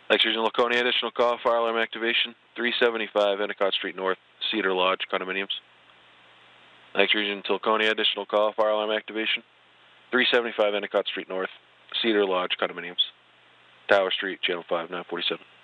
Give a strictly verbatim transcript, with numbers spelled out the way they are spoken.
Lakes Region Laconia, additional call, fire alarm activation, three seventy-five Endicott Street North, Cedar Lodge condominiums. Lakes Region Laconia, additional call, fire alarm activation, three seventy-five Endicott Street North, Cedar Lodge condominiums. Tower Street, Channel five, nine forty-seven.